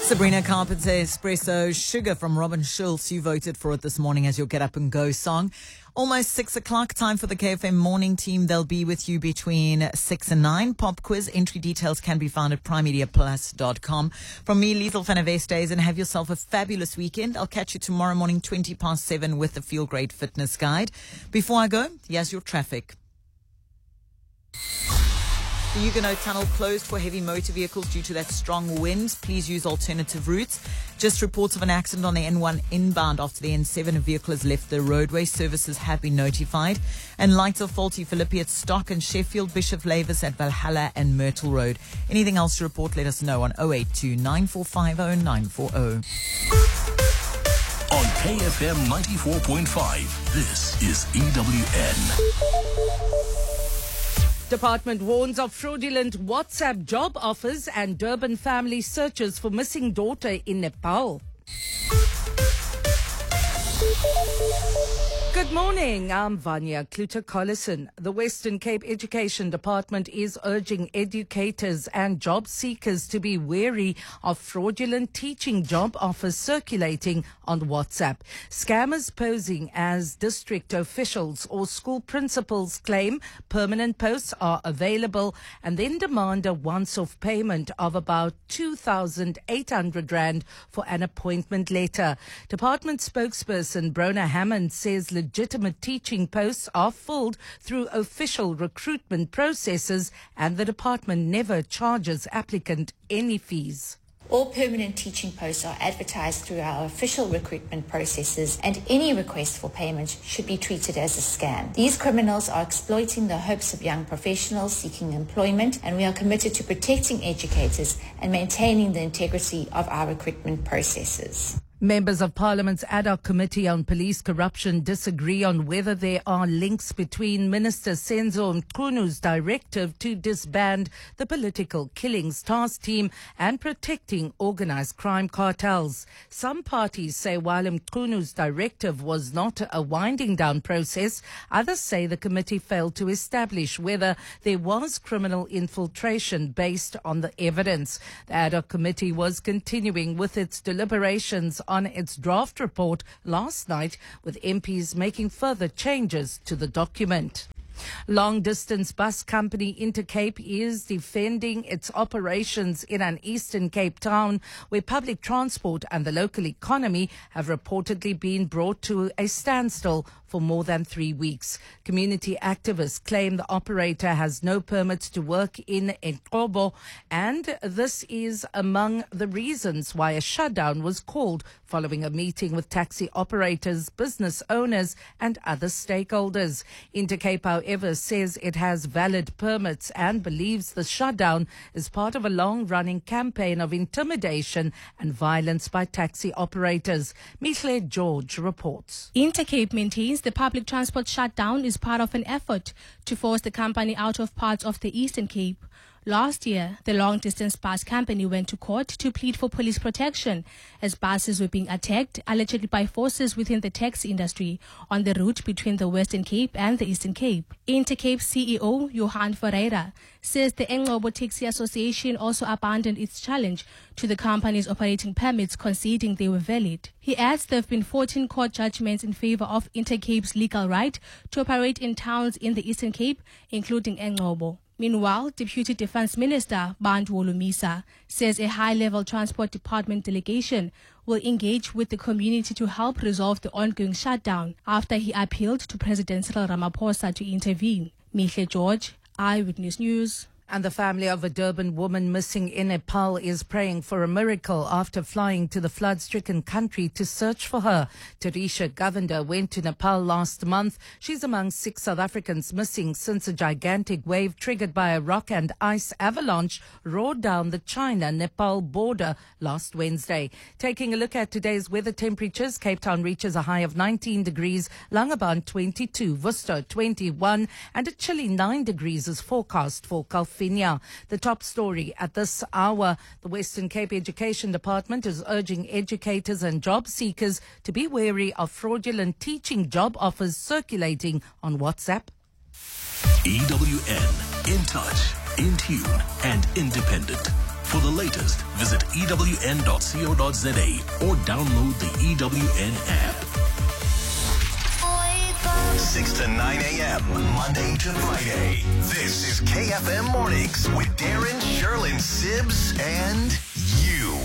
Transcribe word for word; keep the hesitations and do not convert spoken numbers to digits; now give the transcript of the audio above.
Sabrina Carpenter, Espresso, Sugar from Robin Schulz. You voted for it this morning as your Get Up and Go song. Almost six o'clock, time for the K F M morning team. They'll be with you between six and nine. Pop quiz entry details can be found at prime media plus dot com. From me, Lethal Fanavestays, and have yourself a fabulous weekend. I'll catch you tomorrow morning, twenty past seven with the Feel Great Fitness Guide. Before I go, here's your traffic. The Huguenot Tunnel closed for heavy motor vehicles due to that strong wind. Please use alternative routes. Just reports of an accident on the N one inbound after the N seven. A vehicle has left the roadway. Services have been notified. And lights are faulty. Philippi at Stock and Sheffield, Bishop Lavis at Valhalla and Myrtle Road. Anything else to report, let us know on oh eight two, nine four five oh, nine four oh. On K F M ninety-four point five, this is E W N. Department warns of fraudulent WhatsApp job offers and Durban family searches for missing daughter in Nepal. Good morning, I'm Vanya Kluter-Collison. The Western Cape Education Department is urging educators and job seekers to be wary of fraudulent teaching job offers circulating on WhatsApp. Scammers posing as district officials or school principals claim permanent posts are available and then demand a once-off payment of about two thousand eight hundred rand for an appointment letter. Department spokesperson Brona Hammond says legitimate teaching posts are filled through official recruitment processes and the department never charges applicant any fees. All permanent teaching posts are advertised through our official recruitment processes, and any request for payment should be treated as a scam. These criminals are exploiting the hopes of young professionals seeking employment, and we are committed to protecting educators and maintaining the integrity of our recruitment processes. Members of Parliament's ad hoc committee on police corruption disagree on whether there are links between Minister Senzo Mkunu's directive to disband the political killings task team and protecting organised crime cartels. Some parties say while Mkunu's directive was not a winding down process, others say the committee failed to establish whether there was criminal infiltration based on the evidence. The ad hoc committee was continuing with its deliberations on its draft report last night, with M Ps making further changes to the document. Long-distance bus company Intercape is defending its operations in an Eastern Cape town where public transport and the local economy have reportedly been brought to a standstill for more than three weeks. Community activists claim the operator has no permits to work in Enqobo, and this is among the reasons why a shutdown was called following a meeting with taxi operators, business owners and other stakeholders. Intercape, however, says it has valid permits and believes the shutdown is part of a long-running campaign of intimidation and violence by taxi operators. Michle George reports. Intercape maintains the public transport shutdown is part of an effort to force the company out of parts of the Eastern Cape. Last year, the long-distance bus company went to court to plead for police protection as buses were being attacked, allegedly by forces within the taxi industry on the route between the Western Cape and the Eastern Cape. Intercape C E O Johan Ferreira says the Enqobo Taxi Association also abandoned its challenge to the company's operating permits, conceding they were valid. He adds there have been fourteen court judgments in favor of Intercape's legal right to operate in towns in the Eastern Cape, including Enqobo. Meanwhile, Deputy Defence Minister Bantu Olumisa says a high-level Transport Department delegation will engage with the community to help resolve the ongoing shutdown after he appealed to President Cyril Ramaphosa to intervene. Michle George, Eyewitness News. And the family of a Durban woman missing in Nepal is praying for a miracle after flying to the flood-stricken country to search for her. Teresha Govender went to Nepal last month. She's among six South Africans missing since a gigantic wave triggered by a rock and ice avalanche roared down the China-Nepal border last Wednesday. Taking a look at today's weather temperatures, Cape Town reaches a high of nineteen degrees, Langebaan twenty-two, Worcester twenty-one, and a chilly nine degrees is forecast for Kalf. The top story at this hour, the Western Cape Education Department is urging educators and job seekers to be wary of fraudulent teaching job offers circulating on WhatsApp. E W N, in touch, in tune and independent. For the latest, visit E W N dot co dot za or download the E W N app. six to nine a.m. Monday to Friday. This is K F M Mornings with Darren, Sherlyn, Sibbs, and you.